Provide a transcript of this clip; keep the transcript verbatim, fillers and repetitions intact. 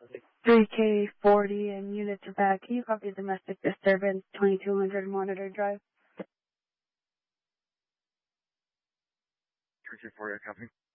three K forty and units are back. Can you copy domestic disturbance, twenty-two hundred Monitor Drive? three K forty, I copy.